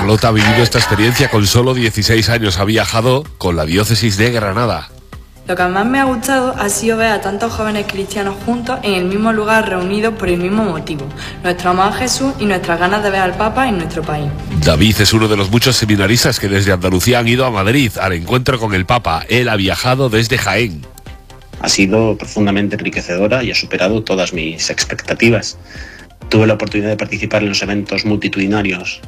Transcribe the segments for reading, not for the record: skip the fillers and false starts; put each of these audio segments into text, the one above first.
Carlota ha vivido esta experiencia con solo 16 años. Ha viajado con la diócesis de Granada. Lo que más me ha gustado ha sido ver a tantos jóvenes cristianos juntos en el mismo lugar, reunidos por el mismo motivo: nuestro amor a Jesús y nuestras ganas de ver al Papa en nuestro país. David es uno de los muchos seminaristas que desde Andalucía han ido a Madrid al encuentro con el Papa. Él ha viajado desde Jaén. Ha sido profundamente enriquecedora y ha superado todas mis expectativas. Tuve la oportunidad de participar en los eventos multitudinarios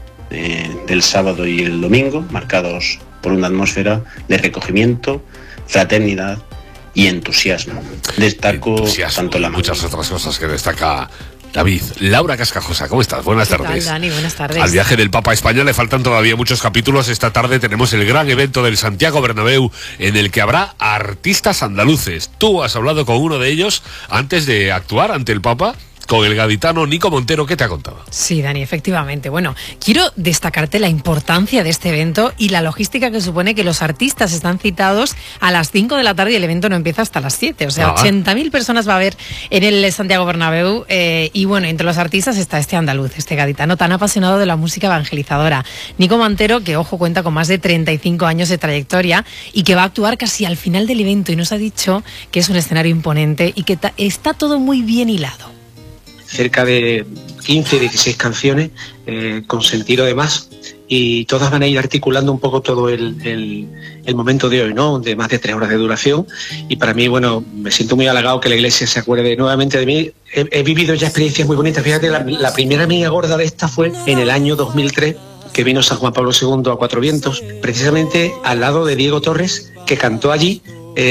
del sábado y el domingo, marcados por una atmósfera de recogimiento, fraternidad y entusiasmo. Destaco tanto la muchas otras cosas que destaca David. Laura Cascajosa, ¿cómo estás? Buenas tardes. ¿Qué tal, Dani? Buenas tardes. Al viaje del Papa a España le faltan todavía muchos capítulos. Esta tarde tenemos el gran evento del Santiago Bernabéu, en el que habrá artistas andaluces. Tú has hablado con uno de ellos antes de actuar ante el Papa, con el gaditano Nico Montero. ¿Qué te ha contado? Sí, Dani, efectivamente. Bueno, quiero destacarte la importancia de este evento y la logística que supone que los artistas están citados a las 5 de la tarde y el evento no empieza hasta las 7. O sea, 80.000 personas va a haber en el Santiago Bernabéu. Y bueno, entre los artistas está este andaluz, este gaditano tan apasionado de la música evangelizadora. Nico Montero, que, ojo, cuenta con más de 35 años de trayectoria y que va a actuar casi al final del evento. Y nos ha dicho que es un escenario imponente y que está todo muy bien hilado. Cerca de 15, 16 canciones con sentido de más, y todas van a ir articulando un poco todo el momento de hoy, ¿no? De más de 3 horas de duración, y para mí, bueno, me siento muy halagado que la Iglesia se acuerde nuevamente de mí. He vivido ya experiencias muy bonitas. Fíjate, la primera mía gorda de esta fue en el año 2003, que vino San Juan Pablo II a Cuatro Vientos, precisamente al lado de Diego Torres, que cantó allí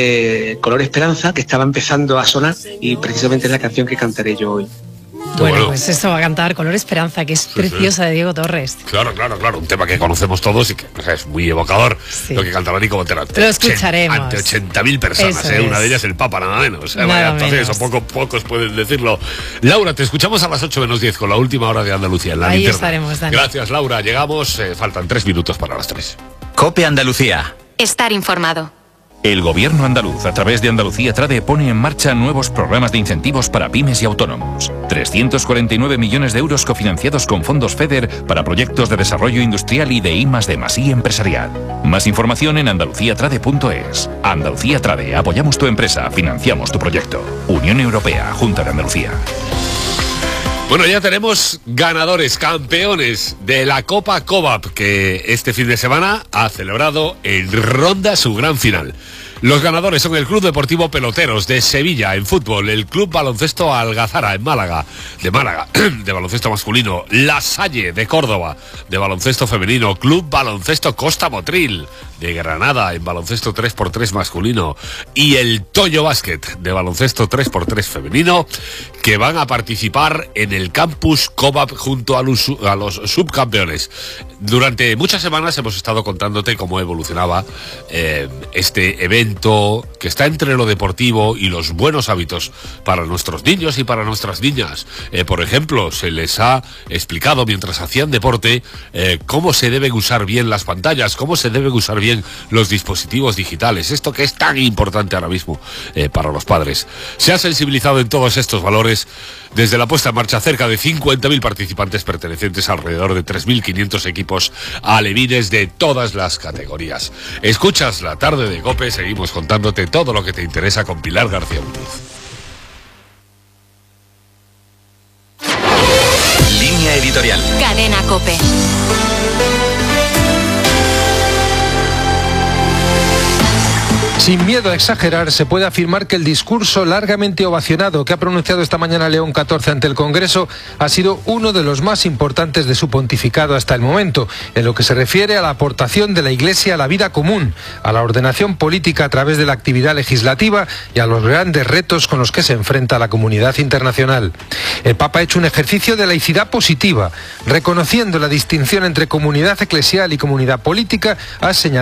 Color Esperanza, que estaba empezando a sonar, y precisamente es la canción que cantaré yo hoy. Bueno, pues eso va a cantar Color Esperanza, que es preciosa, de Diego Torres. Claro, un tema que conocemos todos y que es muy evocador, lo que cantará Nico Montero. Lo escucharemos. Ante 80.000 personas, una de ellas el Papa, nada menos. Entonces, pocos pueden decirlo. Laura, te escuchamos a las 8:10 con la última hora de Andalucía en la Ahí linterna. estaremos, Dani. Gracias, Laura. Llegamos, faltan 3 minutos para las 3. COPE Andalucía. Estar informado. El gobierno andaluz, a través de Andalucía Trade, pone en marcha nuevos programas de incentivos para pymes y autónomos. 349 millones de euros cofinanciados con fondos FEDER para proyectos de desarrollo industrial y de I+D+I empresarial. Más información en andaluciatrade.es. Andalucía Trade, apoyamos tu empresa, financiamos tu proyecto. Unión Europea, Junta de Andalucía. Bueno, ya tenemos ganadores, campeones de la Copa COVAP, que este fin de semana ha celebrado en Ronda su gran final. Los ganadores son el Club Deportivo Peloteros de Sevilla en fútbol, el Club Baloncesto Algazara en Málaga, de baloncesto masculino, La Salle de Córdoba, de baloncesto femenino, Club Baloncesto Costa Motril de Granada en baloncesto 3x3 masculino, y el Toyo Basket de baloncesto 3x3 femenino, que van a participar en el Campus COVAP junto a los subcampeones. Durante muchas semanas hemos estado contándote cómo evolucionaba este evento, que está entre lo deportivo y los buenos hábitos para nuestros niños y para nuestras niñas. Por ejemplo, se les ha explicado mientras hacían deporte cómo se deben usar bien las pantallas, cómo se deben usar bien los dispositivos digitales, esto que es tan importante ahora mismo para los padres. Se ha sensibilizado en todos estos valores desde la puesta en marcha cerca de 50.000 participantes pertenecientes a alrededor de 3.500 equipos alevines de todas las categorías. Escuchas la tarde de COPE, seguimos contándote todo lo que te interesa con Pilar García Muñiz. Línea editorial. Cadena COPE. Sin miedo a exagerar, se puede afirmar que el discurso largamente ovacionado que ha pronunciado esta mañana León XIV ante el Congreso ha sido uno de los más importantes de su pontificado hasta el momento, en lo que se refiere a la aportación de la Iglesia a la vida común, a la ordenación política a través de la actividad legislativa y a los grandes retos con los que se enfrenta la comunidad internacional. El Papa ha hecho un ejercicio de laicidad positiva, reconociendo la distinción entre comunidad eclesial y comunidad política, ha señalado